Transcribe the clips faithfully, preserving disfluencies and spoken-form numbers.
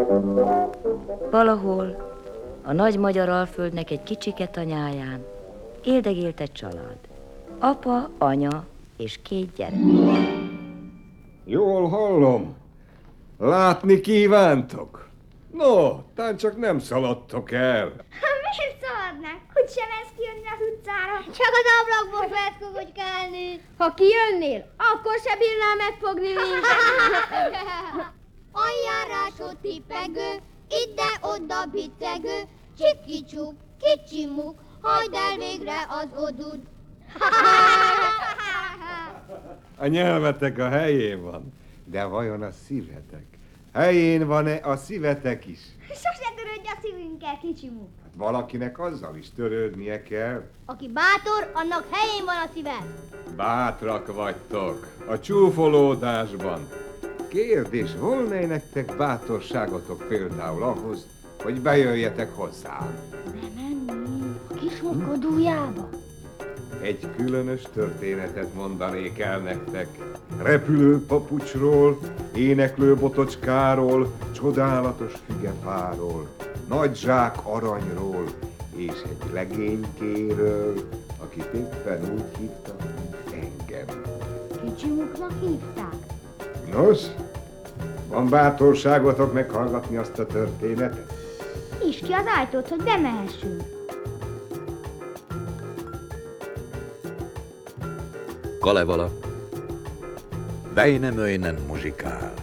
Valahol a nagy magyar Alföldnek egy kicsike tanyáján éldegélt egy család. Apa, anya és két gyerek. Jól hallom. Látni kívántok? No, tán csak nem szaladtok el. Miért szaladnánk? Hogy sem ezt kijönni az utcára? Csak az ablakból felszkogogykálni. Ha kijönnél, akkor se bírnál megfogni minket. Aljárásod tippegő, ide-oda bicegő, csiki-csuk, kicsi-muk, hagyd el végre az odud. A nyelvetek a helyén van, de vajon a szívetek? Helyén van-e a szívetek is? Sose törődj a szívünkkel, kicsimuk. Hát valakinek azzal is törődnie kell. Aki bátor, annak helyén van a szíve. Bátrak vagytok a csúfolódásban. Kérdés, volna-e nektek bátorságotok például ahhoz, hogy bejöjjetek hozzám? Bemenni a kismukodójába? Egy különös történetet mondanék el nektek. Repülő papucsról, éneklő botocskáról, csodálatos fügefáról, nagy zsák aranyról, és egy legénykéről, akit éppen úgy hívtak, engem. Kicsimuknak hívták? Nos, van bátorságotok meghallgatni azt a történetet? Nyisd ki az ajtót, hogy bemehessünk. Kalevala. Väinämöinen muzsikál.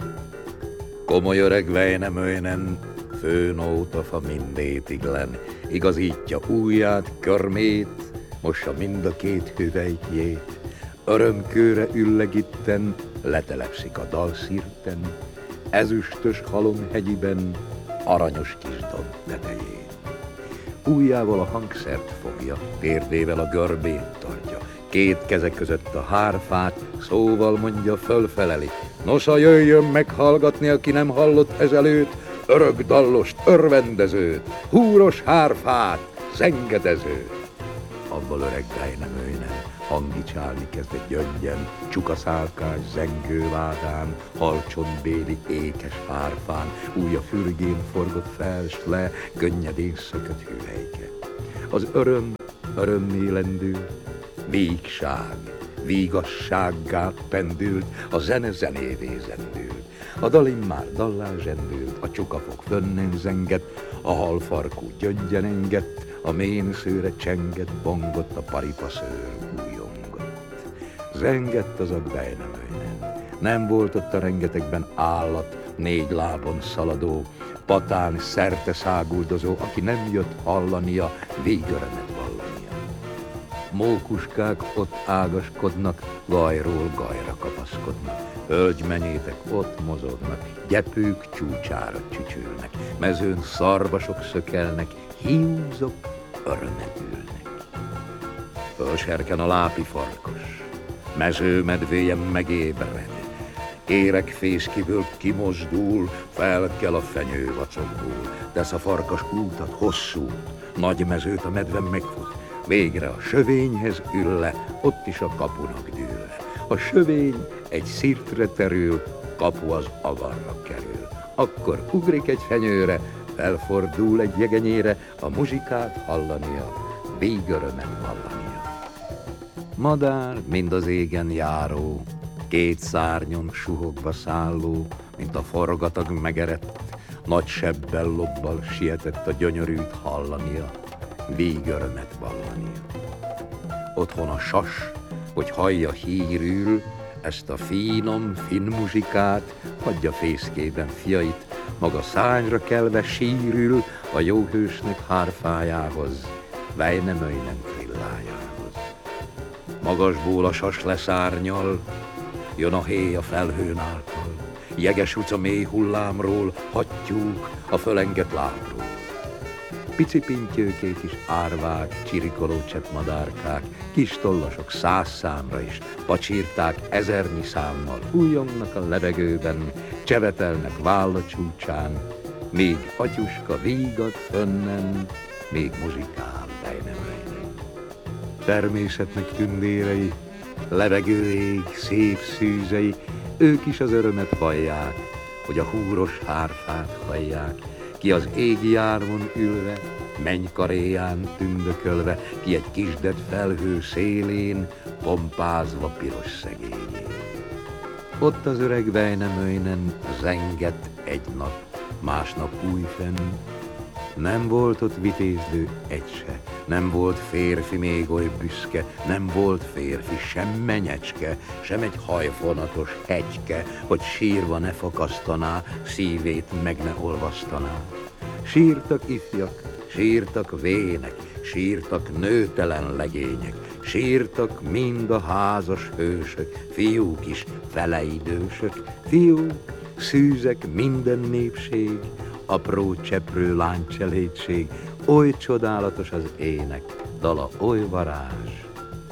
Komoly öreg Väinämöinen főnótafa mindétiglen, igazítja ujját, körmét, mossa mind a két hüvelykjét, örömkőre üllegitten, letelepszik a dalszirten, ezüstös halomhegyiben, aranyos kis domb tetején. Ujjával a hangszert fogja, térdével a görbét tartja, két keze között a hárfát, szóval mondja, fölfeleli. Nosza, jöjjön meghallgatni, aki nem hallott ezelőtt, örök dallost, örvendezőt, húros hárfát, zengedezőt. Abból öreg Väinämöinen hangicsálni kezdett gyöngyen, csukaszálkás zengővádán, halcsontbéli ékes hárfán, ujja fürgén forgott fel, s le, könnyedén szökött hüvelyke. Az öröm örömmé lendült, vígság vígassággá pendült, a zene zenévé zendült. A dal immár dallá zsendült, a csukafog fönnen zengett, a halfarkú gyöngyen engett, a ménszőre csengett, bongott, a paripaszőr újongott. Zengett az a Väinämöinen, nem volt ott a rengetegben állat, négy lábon szaladó, patán szerte száguldozó, aki nem jött hallania, végörömet vallania. Mókuskák ott ágaskodnak, gajról gajra kapaszkodnak, hölgymenyétek ott mozognak, gyepők csúcsára csücsülnek, mezőn szarvasok szökelnek, hiúzok örömet ülnek. Fölserken a lápi farkas, mezőmedvéjen megébred, éregfészkiből kimozdul, felkel a fenyő vacogból, tesz a farkas útat hosszút, nagy mezőt a medve megfut, végre a sövényhez ülle, ott is a kapunak dűl. A sövény egy szirtre terül, kapu az avarra kerül. Akkor ugrik egy fenyőre, felfordul egy jegenyére, a muzsikát hallania, végörömet vallania. Madár, mind az égen járó, két szárnyon suhogva szálló, mint a forgatag megerett, nagy sebbel lobbal sietett a gyönyörűt hallania, végörömet vallania. Otthon a sas, hogy hallja hírül, ezt a finom, finn muzsikát, hagyja fészkében fiait, maga szányra kelve sírül a jó hősnek hárfájához, Väinämöinen trillájához. Magasból a sas leszárnyal, jön a héj a felhőn által, jeges utca mély hullámról, hattyúk a fölengett lábról. Pici pintyőkék is árvák, csirikoló cseppmadárkák, kis tollasok száz számra is, pacsírták ezernyi számmal, hújongnak a levegőben, csevetelnek válla csúcsán, még atyuska vígad fönnen, még muzsikál Väinämöinen. Természetnek tündérei, levegő ég, szép szűzei, ők is az örömet vallják, hogy a húros hárfát hallják, ki az égi jármon ülve, mennykaréján tündökölve, ki egy kisdet felhő szélén, pompázva piros szegényén. Ott az öreg Väinämöinen zengett egy nap, másnap újfenn. Nem volt ott vitézlő egy se, nem volt férfi még oly büszke, nem volt férfi sem menyecske, sem egy hajfonatos hegyke, hogy sírva ne fakasztaná, szívét meg ne olvasztaná. Sírtak ifjak, sírtak vének, sírtak nőtelen legények, sírtak mind a házas hősök, fiúk is feleidősök, fiúk, szűzek minden népség, apró cseprő lánycselédség, oly csodálatos az ének, dala oly varázs,